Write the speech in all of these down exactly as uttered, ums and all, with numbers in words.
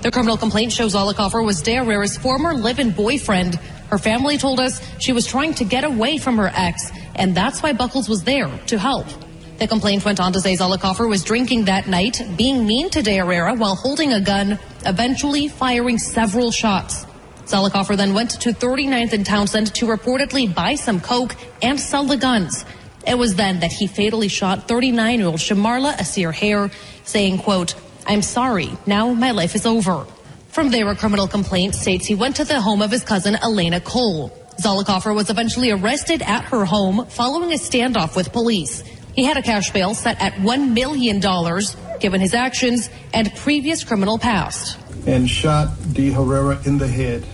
The criminal complaint shows Zollicoffer was De Herrera's former live-in boyfriend. Her family told us she was trying to get away from her ex, and that's why Buckles was there to help. The complaint went on to say Zollicoffer was drinking that night, being mean to De Herrera while holding a gun, eventually firing several shots. Zollicoffer then went to thirty-ninth and Townsend to reportedly buy some coke and sell the guns. It was then that he fatally shot thirty-nine-year-old Shamarla Asir Hare, saying, quote, "I'm sorry, now my life is over." From there, a criminal complaint states he went to the home of his cousin Elena Cole. Zollicoffer was eventually arrested at her home following a standoff with police. He had a cash bail set at one million dollars, given his actions and previous criminal past. And shot De Herrera in the head.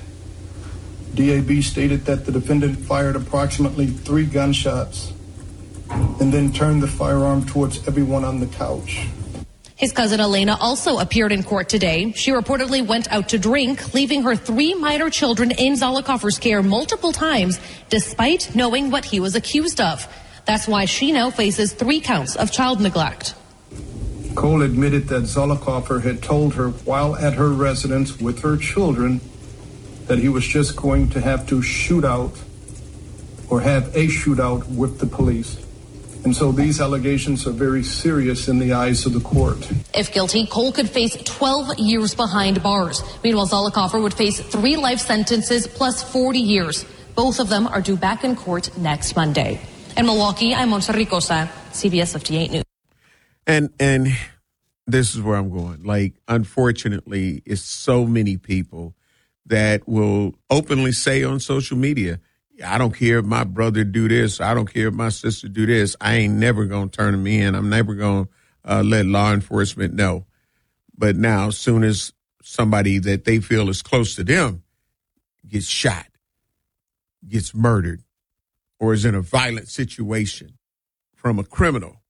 D A B stated that the defendant fired approximately three gunshots and then turned the firearm towards everyone on the couch. His cousin Elena also appeared in court today. She reportedly went out to drink, leaving her three minor children in Zollicoffer's care multiple times, despite knowing what he was accused of. That's why she now faces three counts of child neglect. Cole admitted that Zollicoffer had told her while at her residence with her children that he was just going to have to shoot out or have a shootout with the police. And so these allegations are very serious in the eyes of the court. If guilty, Cole could face twelve years behind bars. Meanwhile, Zollicoffer would face three life sentences plus forty years. Both of them are due back in court next Monday. In Milwaukee, I'm Monse Ricosa, C B S fifty-eight News. And and this is where I'm going. Like, unfortunately, it's so many people that will openly say on social media, I don't care if my brother do this. I don't care if my sister do this. I ain't never going to turn them in. I'm never going to uh, let law enforcement know. But now, as soon as somebody that they feel is close to them gets shot, gets murdered, or is in a violent situation from a criminal,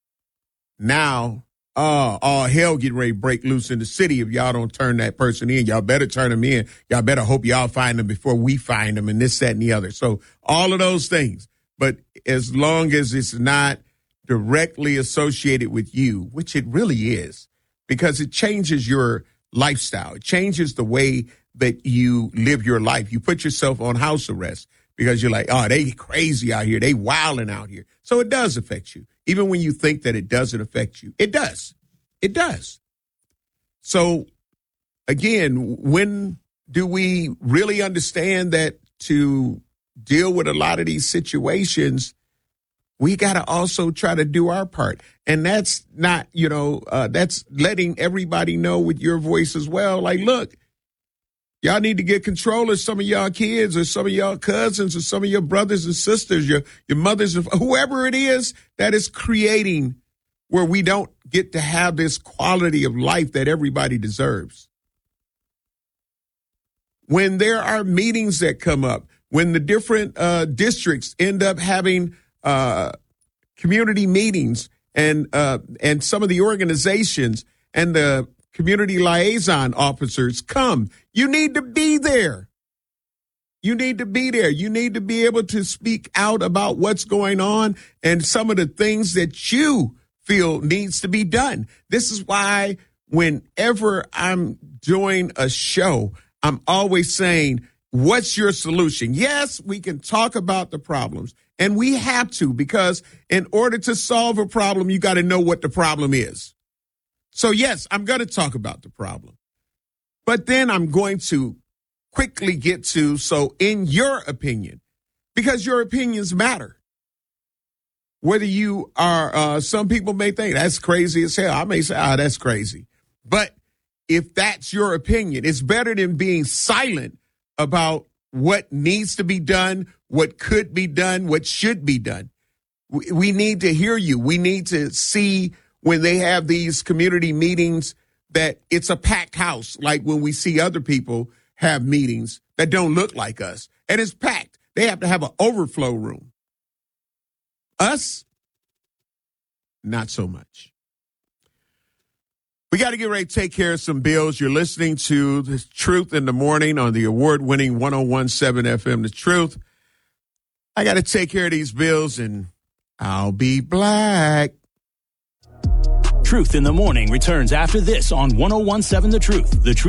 now, uh, all hell getting ready to break loose in the city if y'all don't turn that person in. Y'all better turn them in. Y'all better hope y'all find them before we find them, and this, that, and the other. So all of those things. But as long as it's not directly associated with you, which it really is, because it changes your lifestyle. It changes the way that you live your life. You put yourself on house arrest because you're like, oh, they crazy out here. They wilding out here. So it does affect you. Even when you think that it doesn't affect you, it does. It does. So, again, when do we really understand that to deal with a lot of these situations, we got to also try to do our part? And that's not, you know, uh, that's letting everybody know with your voice as well. Like, look, y'all need to get control of some of y'all kids or some of y'all cousins or some of your brothers and sisters, your your mothers, whoever it is that is creating where we don't get to have this quality of life that everybody deserves. When there are meetings that come up, when the different uh, districts end up having uh, community meetings and uh, and some of the organizations and the community liaison officers come, you need to be there. You need to be there. You need to be able to speak out about what's going on and some of the things that you feel needs to be done. This is why whenever I'm doing a show, I'm always saying, what's your solution? Yes, we can talk about the problems, and we have to, because in order to solve a problem, you got to know what the problem is. So, yes, I'm going to talk about the problem, but then I'm going to quickly get to, so in your opinion, because your opinions matter. Whether you are, uh, some people may think that's crazy as hell. I may say, ah, that's crazy. But if that's your opinion, it's better than being silent about what needs to be done, what could be done, what should be done. We, we need to hear you. We need to see when they have these community meetings that it's a packed house, like when we see other people have meetings that don't look like us. And it's packed. They have to have an overflow room. Us, not so much. We got to get ready to take care of some bills. You're listening to The Truth in the Morning on the award-winning one oh one point seven F M, The Truth. I got to take care of these bills, and I'll be black. Truth in the Morning returns after this on one oh one point seven The Truth. The Truth.